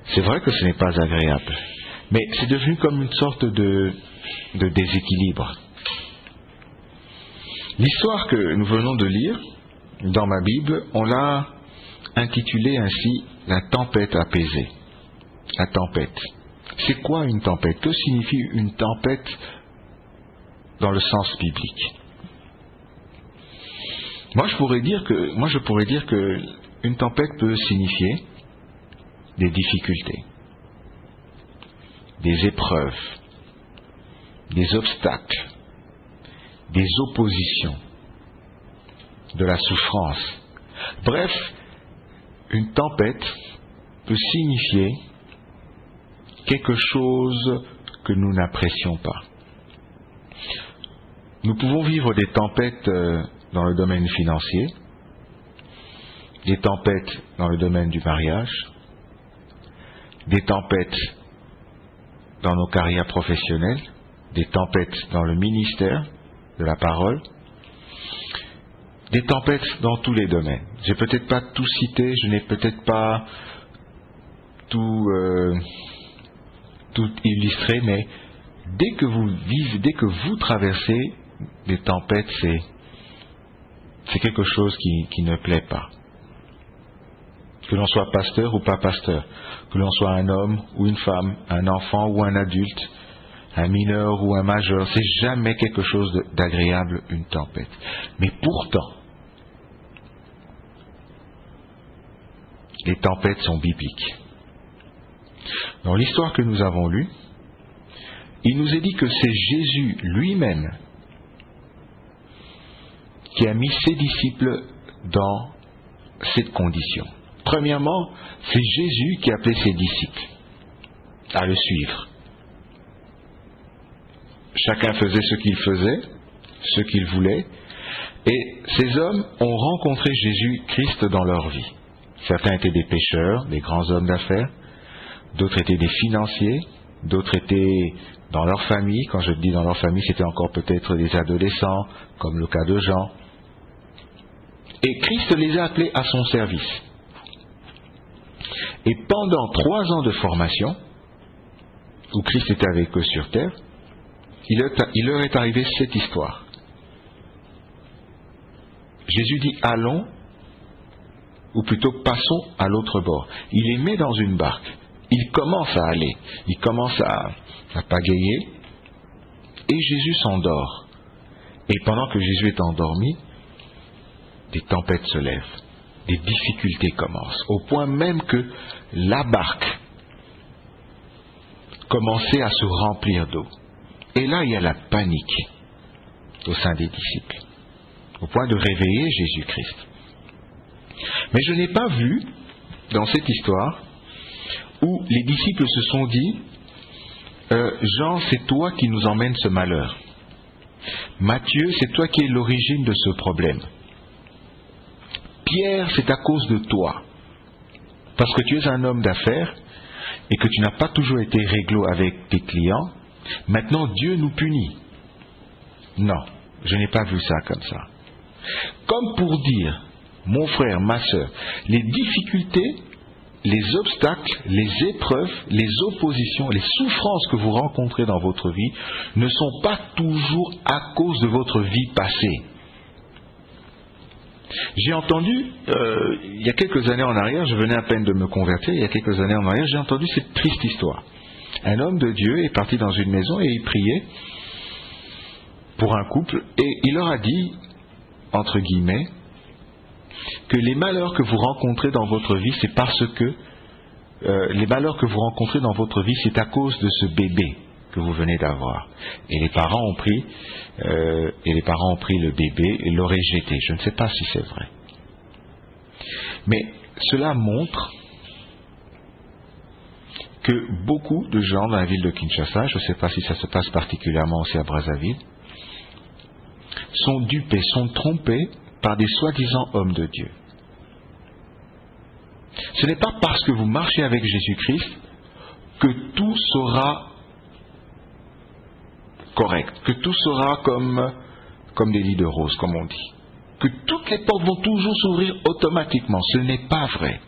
C'est vrai que ce n'est pas agréable, mais c'est devenu comme une sorte de déséquilibre. L'histoire que nous venons de lire dans ma Bible, on l'a intitulée ainsi « La tempête apaisée ». La tempête. C'est quoi une tempête? Que signifie une tempête dans le sens biblique? Moi, je pourrais dire que une tempête peut signifier des difficultés, des épreuves, des obstacles, des oppositions, de la souffrance. Bref, une tempête peut signifier quelque chose que nous n'apprécions pas. Nous pouvons vivre des tempêtes dans le domaine financier, des tempêtes dans le domaine du mariage, des tempêtes dans nos carrières professionnelles, des tempêtes dans le ministère de la parole, des tempêtes dans tous les domaines. Je n'ai peut-être pas tout cité, je n'ai peut-être pas tout illustré, mais dès que vous traversez des tempêtes, c'est quelque chose qui ne plaît pas. Que l'on soit pasteur ou pas pasteur, que l'on soit un homme ou une femme, un enfant ou un adulte, un mineur ou un majeur, c'est jamais quelque chose d'agréable, une tempête. Mais pourtant, les tempêtes sont bibliques. Dans l'histoire que nous avons lue, il nous est dit que c'est Jésus lui-même qui a mis ses disciples dans cette condition. Premièrement, c'est Jésus qui a appelé ses disciples à le suivre. Chacun faisait ce qu'il faisait, ce qu'il voulait, et ces hommes ont rencontré Jésus-Christ dans leur vie. Certains étaient des pêcheurs, des grands hommes d'affaires, d'autres étaient des financiers, d'autres étaient dans leur famille. Quand je dis dans leur famille, c'était encore peut-être des adolescents, comme le cas de Jean. Et Christ les a appelés à son service. Et pendant 3 ans de formation, où Christ était avec eux sur terre, il leur est arrivé cette histoire. Jésus dit « Allons », ou plutôt « Passons à l'autre bord ». Il les met dans une barque. Il commence à aller. Il commence à pagayer. Et Jésus s'endort. Et pendant que Jésus est endormi, des tempêtes se lèvent. Des difficultés commencent. Au point même que la barque commençait à se remplir d'eau. Et là, il y a la panique au sein des disciples, au point de réveiller Jésus-Christ. Mais je n'ai pas vu, dans cette histoire, où les disciples se sont dit Jean, c'est toi qui nous emmènes ce malheur. Matthieu, c'est toi qui es l'origine de ce problème. Pierre, c'est à cause de toi. Parce que tu es un homme d'affaires et que tu n'as pas toujours été réglo avec tes clients. Maintenant, Dieu nous punit. Non, je n'ai pas vu ça comme ça. Comme pour dire, mon frère, ma sœur, les difficultés, les obstacles, les épreuves, les oppositions, les souffrances que vous rencontrez dans votre vie ne sont pas toujours à cause de votre vie passée. J'ai entendu, il y a quelques années en arrière, je venais à peine de me convertir, il y a quelques années en arrière, j'ai entendu cette triste histoire. Un homme de Dieu est parti dans une maison et il priait pour un couple et il leur a dit, entre guillemets, que les malheurs que vous rencontrez dans votre vie, c'est parce que les malheurs que vous rencontrez dans votre vie, c'est à cause de ce bébé que vous venez d'avoir. Et les parents ont pris le bébé et l'auraient jeté. Je ne sais pas si c'est vrai. Mais cela montre que beaucoup de gens dans la ville de Kinshasa, je ne sais pas si ça se passe particulièrement aussi à Brazzaville, sont dupés, sont trompés par des soi-disant hommes de Dieu. Ce n'est pas parce que vous marchez avec Jésus-Christ que tout sera correct, que tout sera comme des lits de roses, comme on dit. Que toutes les portes vont toujours s'ouvrir automatiquement. Ce n'est pas vrai.